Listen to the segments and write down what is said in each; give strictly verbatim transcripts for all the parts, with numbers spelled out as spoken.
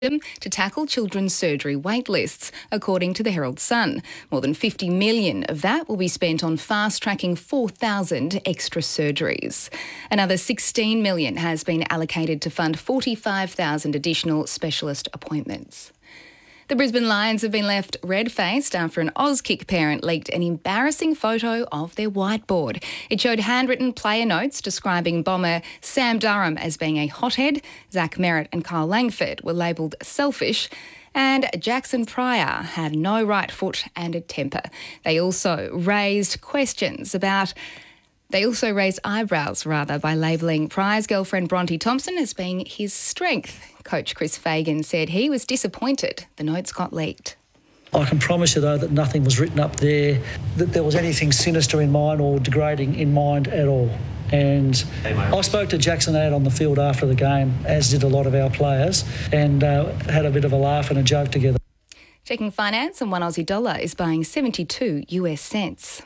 to tackle children's surgery wait lists, according to the Herald Sun. More than fifty million dollars of that will be spent on fast-tracking four thousand extra surgeries. Another sixteen million dollars has been allocated to fund forty-five thousand additional specialist appointments. The Brisbane Lions have been left red-faced after an Auskick parent leaked an embarrassing photo of their whiteboard. It showed handwritten player notes describing bomber Sam Durham as being a hothead. Zach Merritt and Kyle Langford were labelled selfish. And Jackson Pryor had no right foot and a temper. They also raised questions about... They also raised eyebrows, rather, by labelling Pryor's girlfriend Bronte Thompson as being his strength. Coach Chris Fagan said he was disappointed the notes got leaked. I can promise you, though, that nothing was written up there, that there was anything sinister in mind or degrading in mind at all. And I spoke to Jackson out on the field after the game, as did a lot of our players, and uh, had a bit of a laugh and a joke together. Checking finance, and one Aussie dollar is buying seventy-two US cents.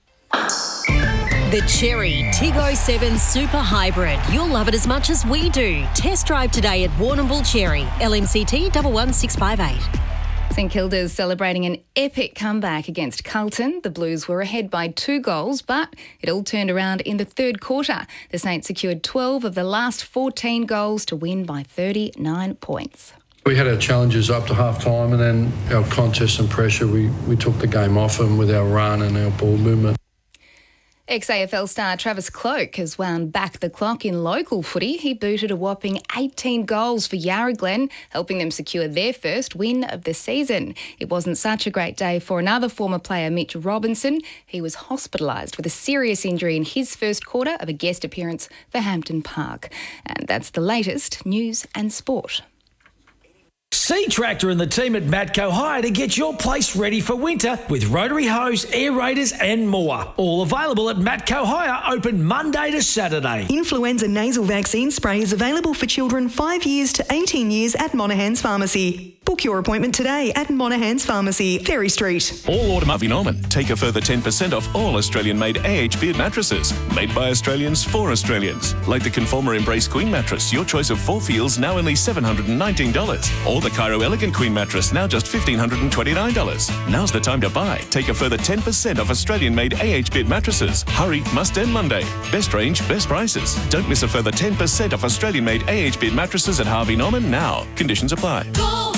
The Chery Tig oh seven Super Hybrid. You'll love it as much as we do. Test drive today at Warrnambool Chery. L M C T one one six five eight. St Kilda's celebrating an epic comeback against Carlton. The Blues were ahead by two goals, but it all turned around in the third quarter. The Saints secured twelve of the last fourteen goals to win by thirty-nine points. We had our challenges up to half-time, and then our contest and pressure, we, we took the game off them with our run and our ball movement. Ex-A F L star Travis Cloke has wound back the clock in local footy. He booted a whopping eighteen goals for Yarra Glen, helping them secure their first win of the season. It wasn't such a great day for another former player, Mitch Robinson. He was hospitalised with a serious injury in his first quarter of a guest appearance for Hampton Park. And that's the latest news and sport. See Tractor and the team at Matco Hire to get your place ready for winter with rotary hose, aerators and more. All available at Matco Hire, open Monday to Saturday. Influenza nasal vaccine spray is available for children five years to eighteen years at Monaghan's Pharmacy. Book your appointment today at Monaghan's Pharmacy, Ferry Street. All order Harvey Norman. Take a further ten percent off all Australian-made A H beard mattresses. Made by Australians for Australians. Like the Conformer Embrace Queen mattress, your choice of four feels now only seven hundred nineteen dollars. Or the Cairo Elegant Queen mattress, now just one thousand five hundred twenty-nine dollars. Now's the time to buy. Take a further ten percent off Australian-made A H beard mattresses. Hurry, must end Monday. Best range, best prices. Don't miss a further ten percent off Australian-made A H beard mattresses at Harvey Norman now. Conditions apply. Go!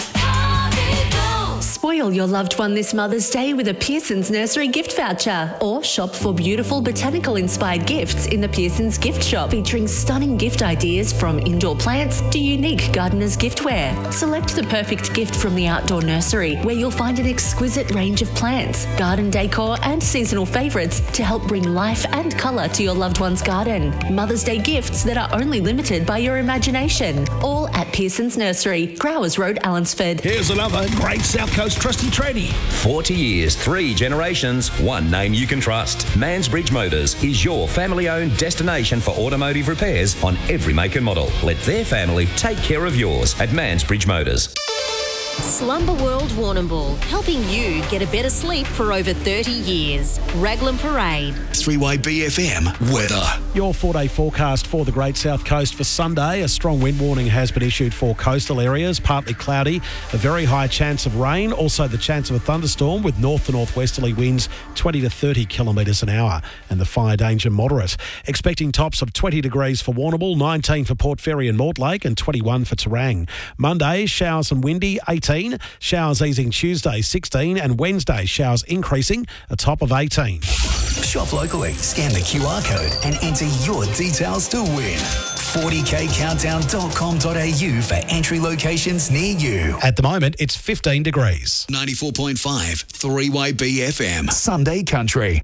Spoil your loved one this Mother's Day with a Pearson's Nursery gift voucher, or shop for beautiful botanical-inspired gifts in the Pearson's Gift Shop, featuring stunning gift ideas from indoor plants to unique gardener's giftware. Select the perfect gift from the Outdoor Nursery, where you'll find an exquisite range of plants, garden decor and seasonal favourites to help bring life and colour to your loved one's garden. Mother's Day gifts that are only limited by your imagination. All at Pearson's Nursery, Growers Road, Allansford. Here's another great South Coast trusty tradie. forty years, three generations, one name you can trust. Mansbridge Motors is your family-owned destination for automotive repairs on every make and model. Let their family take care of yours at Mansbridge Motors. Slumber World Warrnambool, helping you get a better sleep for over thirty years. Raglan Parade. three Y B F M weather. Your four-day forecast for the Great South Coast for Sunday. A strong wind warning has been issued for coastal areas, partly cloudy, a very high chance of rain, also the chance of a thunderstorm with north to northwesterly winds twenty to thirty kilometres an hour, and the fire danger moderate. Expecting tops of twenty degrees for Warrnambool, nineteen for Port Fairy and Mortlake, and twenty-one for Terang. Monday, showers and windy, eighteen. Showers easing Tuesday, sixteen, and Wednesday, showers increasing, a top of eighteen. Shop locally, scan the Q R code and enter your details to win. forty k countdown dot com dot a u for entry locations near you. At the moment, it's fifteen degrees. ninety-four point five, three Y B F M, Sunday Country.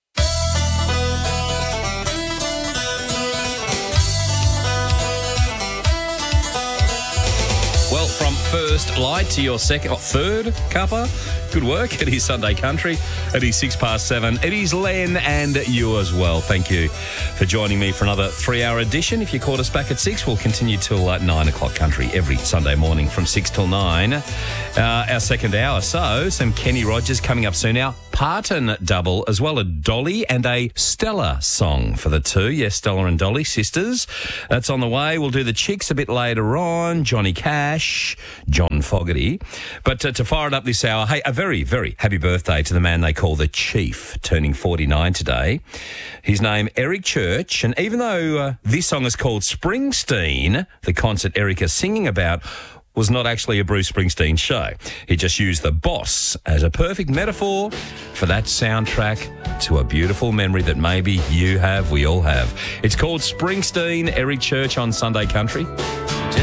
Well, from first light to your second, oh, third cuppa, good work. It is Sunday Country. It is six past seven. It is Len and you as well. Thank you for joining me for another three-hour edition. If you caught us back at six, we'll continue till uh, nine o'clock country every Sunday morning from six till nine. Uh, our second hour. So, some Kenny Rogers coming up soon. Our Parton double as well, a Dolly and a Stella song for the two. Yes, Stella and Dolly, sisters. That's on the way. We'll do the Chicks a bit later on. Johnny Cash, John Fogerty. But uh, to fire it up this hour, hey, a very, very happy birthday to the man they call the Chief, turning forty-nine today. His name, Eric Church, and even though uh, this song is called Springsteen, the concert Eric is singing about was not actually a Bruce Springsteen show. He just used the boss as a perfect metaphor for that soundtrack to a beautiful memory that maybe you have, we all have. It's called Springsteen, Eric Church on Sunday Country.